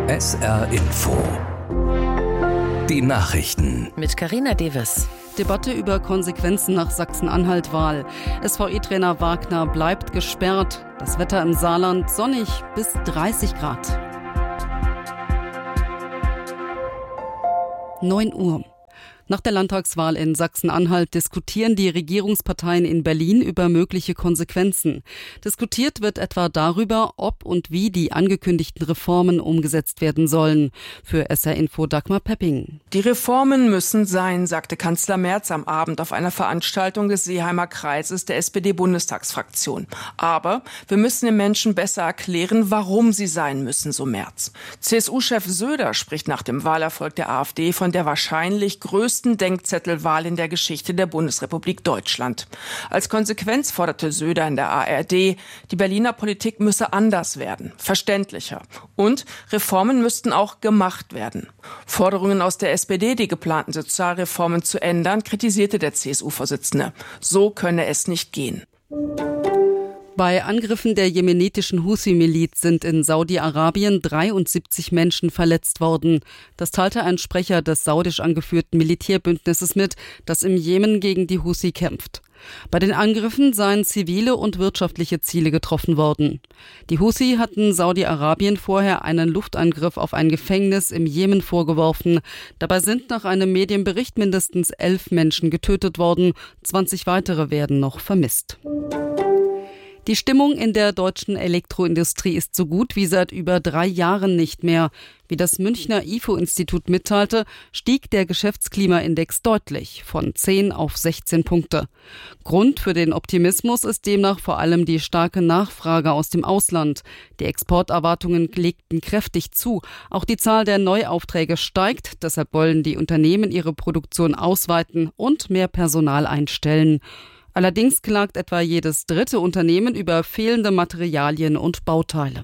SR Info. Die Nachrichten. Mit Carina Deves. Debatte über Konsequenzen nach Sachsen-Anhalt-Wahl. SVE-Trainer Wagner bleibt gesperrt. Das Wetter im Saarland sonnig bis 30 Grad. 9 Uhr. Nach der Landtagswahl in Sachsen-Anhalt diskutieren die Regierungsparteien in Berlin über mögliche Konsequenzen. Diskutiert wird etwa darüber, ob und wie die angekündigten Reformen umgesetzt werden sollen. Für SR Info Dagmar Pepping. Die Reformen müssen sein, sagte Kanzler Merz am Abend auf einer Veranstaltung des Seeheimer Kreises der SPD-Bundestagsfraktion. Aber wir müssen den Menschen besser erklären, warum sie sein müssen, so Merz. CSU-Chef Söder spricht nach dem Wahlerfolg der AfD von der wahrscheinlich größten Denkzettelwahl in der Geschichte der Bundesrepublik Deutschland. Als Konsequenz forderte Söder in der ARD, die Berliner Politik müsse anders werden, verständlicher. Und Reformen müssten auch gemacht werden. Forderungen aus der SPD, die geplanten Sozialreformen zu ändern, kritisierte der CSU-Vorsitzende. So könne es nicht gehen. Bei Angriffen der jemenitischen Huthi-Miliz sind in Saudi-Arabien 73 Menschen verletzt worden. Das teilte ein Sprecher des saudisch angeführten Militärbündnisses mit, das im Jemen gegen die Huthi kämpft. Bei den Angriffen seien zivile und wirtschaftliche Ziele getroffen worden. Die Huthi hatten Saudi-Arabien vorher einen Luftangriff auf ein Gefängnis im Jemen vorgeworfen. Dabei sind nach einem Medienbericht mindestens 11 Menschen getötet worden. 20 weitere werden noch vermisst. Die Stimmung in der deutschen Elektroindustrie ist so gut wie seit über 3 Jahren nicht mehr. Wie das Münchner IFO-Institut mitteilte, stieg der Geschäftsklimaindex deutlich von 10 auf 16 Punkte. Grund für den Optimismus ist demnach vor allem die starke Nachfrage aus dem Ausland. Die Exporterwartungen legten kräftig zu. Auch die Zahl der Neuaufträge steigt. Deshalb wollen die Unternehmen ihre Produktion ausweiten und mehr Personal einstellen. Allerdings klagt etwa jedes dritte Unternehmen über fehlende Materialien und Bauteile.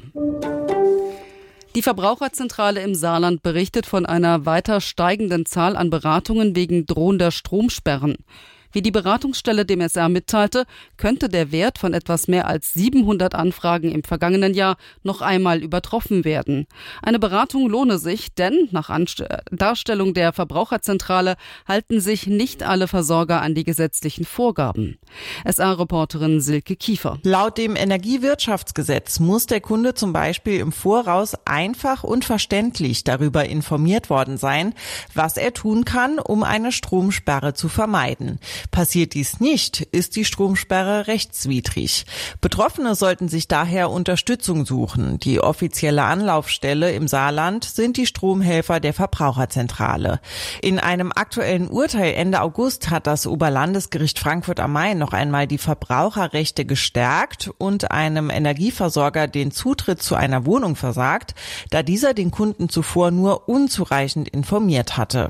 Die Verbraucherzentrale im Saarland berichtet von einer weiter steigenden Zahl an Beratungen wegen drohender Stromsperren. Wie die Beratungsstelle dem SR mitteilte, könnte der Wert von etwas mehr als 700 Anfragen im vergangenen Jahr noch einmal übertroffen werden. Eine Beratung lohne sich, denn nach Darstellung der Verbraucherzentrale halten sich nicht alle Versorger an die gesetzlichen Vorgaben. SR-Reporterin Silke Kiefer. Laut dem Energiewirtschaftsgesetz muss der Kunde zum Beispiel im Voraus einfach und verständlich darüber informiert worden sein, was er tun kann, um eine Stromsperre zu vermeiden. Passiert dies nicht, ist die Stromsperre rechtswidrig. Betroffene sollten sich daher Unterstützung suchen. Die offizielle Anlaufstelle im Saarland sind die Stromhelfer der Verbraucherzentrale. In einem aktuellen Urteil Ende August hat das Oberlandesgericht Frankfurt am Main noch einmal die Verbraucherrechte gestärkt und einem Energieversorger den Zutritt zu einer Wohnung versagt, da dieser den Kunden zuvor nur unzureichend informiert hatte.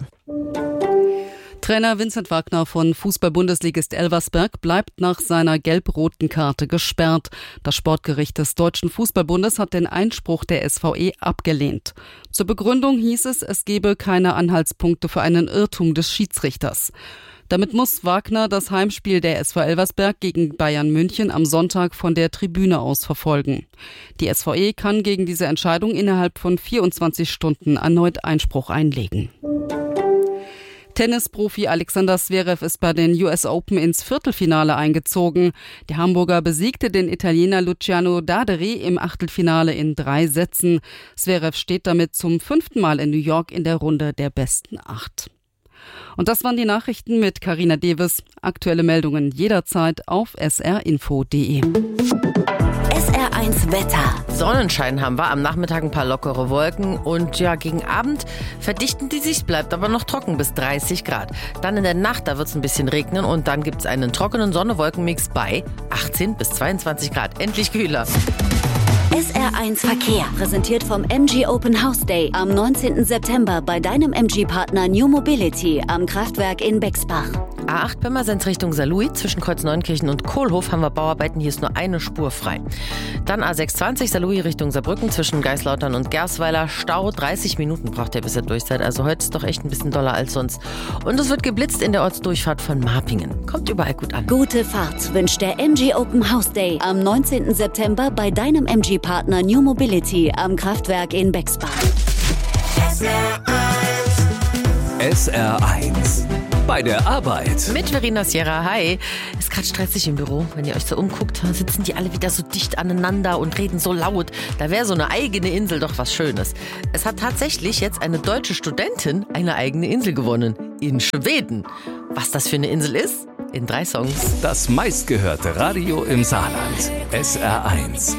Trainer Vincent Wagner von Fußball-Bundesligist Elversberg bleibt nach seiner gelb-roten Karte gesperrt. Das Sportgericht des Deutschen Fußballbundes hat den Einspruch der SVE abgelehnt. Zur Begründung hieß es, es gebe keine Anhaltspunkte für einen Irrtum des Schiedsrichters. Damit muss Wagner das Heimspiel der SV Elversberg gegen Bayern München am Sonntag von der Tribüne aus verfolgen. Die SVE kann gegen diese Entscheidung innerhalb von 24 Stunden erneut Einspruch einlegen. Tennisprofi Alexander Zverev ist bei den US Open ins Viertelfinale eingezogen. Der Hamburger besiegte den Italiener Luciano Daderi im Achtelfinale in 3 Sätzen. Zverev steht damit zum 5. Mal in New York in der Runde der besten 8. Und das waren die Nachrichten mit Carina Deves. Aktuelle Meldungen jederzeit auf srinfo.de. SR1 Wetter. Sonnenschein haben wir, am Nachmittag ein paar lockere Wolken und ja, gegen Abend verdichten die sich, bleibt aber noch trocken bis 30 Grad. Dann in der Nacht, da wird es ein bisschen regnen und dann gibt es einen trockenen Sonne-Wolken-Mix bei 18 bis 22 Grad. Endlich kühler. SR1 Verkehr, präsentiert vom MG Open House Day am 19. September bei deinem MG-Partner New Mobility am Kraftwerk in Bexbach. A8 Pirmasens Richtung Saarlouis, zwischen Kreuz Neunkirchen und Kohlhof haben wir Bauarbeiten, hier ist nur eine Spur frei. Dann A620 Saarlouis Richtung Saarbrücken, zwischen Geislautern und Gersweiler, Stau, 30 Minuten braucht der, bis er durch seid, also heute ist doch echt ein bisschen doller als sonst. Und es wird geblitzt in der Ortsdurchfahrt von Marpingen. Kommt überall gut an. Gute Fahrt wünscht der MG Open House Day am 19. September bei deinem MG-Partner New Mobility am Kraftwerk in Bexbach. SR1 bei der Arbeit. Mit Verena Sierra, hi. Ist gerade stressig im Büro. Wenn ihr euch so umguckt, sitzen die alle wieder so dicht aneinander und reden so laut. Da wäre so eine eigene Insel doch was Schönes. Es hat tatsächlich jetzt eine deutsche Studentin eine eigene Insel gewonnen. In Schweden. Was das für eine Insel ist? In 3 Songs. Das meistgehörte Radio im Saarland. SR1.